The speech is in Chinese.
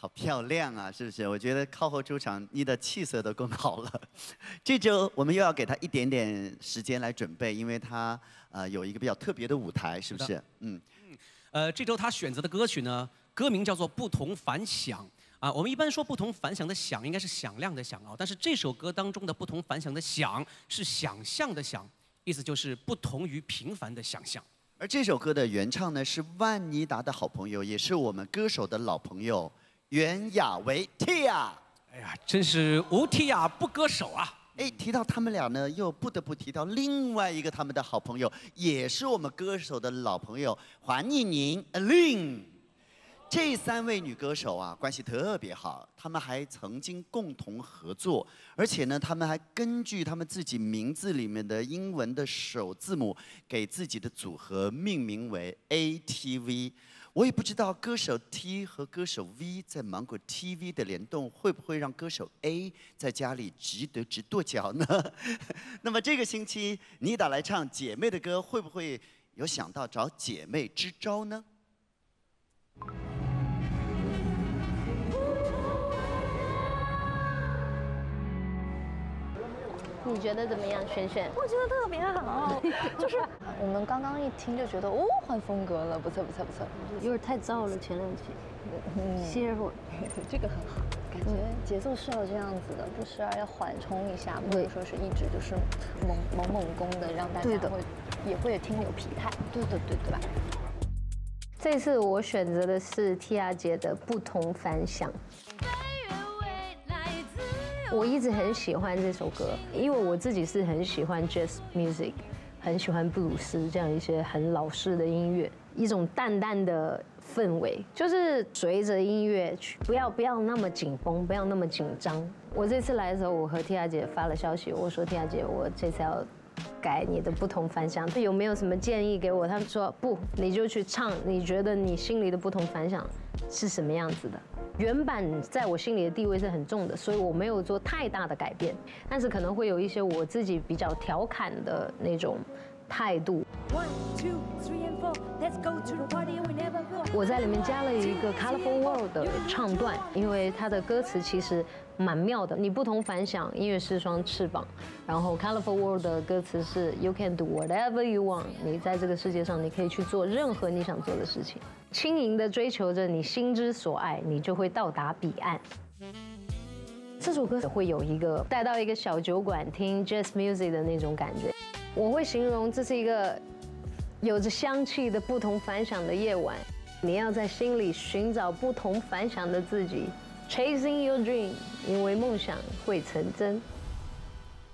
漂亮啊，是不是？我觉得靠后出场，你的气色都更好了。这周我们又要给他一点点时间来准备，因为他有一个比较特别的舞台，是不是？ 这周他选择的歌曲呢，歌名叫做《不同凡响》啊。我们一般说不同凡响的响，应该是响亮的响啊，但是这首歌当中的不同凡响的响是想象的想，意思就是不同于平凡的想象。 而这首歌的原唱呢是万妮达的好朋友，也是我们歌手的老朋友袁娅维 Tia。 哎呀，真是无 Tia不歌手啊！ 哎，提到他们俩呢，又不得不提到另外一个他们的好朋友，也是我们歌手的老朋友黄义宁 Aline。这3位女歌手啊，关系特别好，她们还曾经共同合作，而且呢，她们还根据她们自己名字里面的英文的首字母，给自己的组合命名为 ATV。我也不知道歌手 T 和歌手 V 在芒果 TV 的联动，会不会让歌手 A 在家里直跺脚呢？那么这个星期妮达来唱姐妹的歌，会不会有想到找姐妹支招呢？ 你觉得怎么样，萱萱？ 我觉得特别好，就是我们刚刚一听就觉得哦，换风格了，不错不错不错。 有点太燥了，前2期。歇会儿， 这个很好，感觉节奏是要这样子的，不时而要缓冲一下，不能说是一直就是猛攻的，让大家也会听有疲态。 对吧？ 这次我选择的是 Tia 姐的《不同凡响》。我一直很喜欢这首歌，因为我自己是很喜欢 jazz music， 很喜欢布鲁斯这样一些很老式的音乐，一种淡淡的氛围，就是随着音乐去，不要那么紧绷，不要那么紧张。我这次来的时候，我和 Tia 姐发了消息，我说 Tia 姐，我这次要改你的不同凡响，有没有什么建议给我？他们说不，你就去唱，你觉得你心里的不同凡响是什么样子的？原版在我心里的地位是很重的，所以我没有做太大的改变，但是可能会有一些我自己比较调侃的那种态度。我在里面加了一个 Colorful World 的唱段，因为它的歌词其实蛮妙的。你不同凡响，音乐是双翅膀。然后 Colorful World 的歌词是 You can do whatever you want， 你在这个世界上你可以去做任何你想做的事情，轻盈地追求着你心之所爱，你就会到达彼岸。这首歌会有一个带到一个小酒馆听 jazz music 的那种感觉。我会形容这是一个有着香气的不同凡响的夜晚，你要在心里寻找不同凡响的自己 ，chasing your dream， 因为梦想会成真。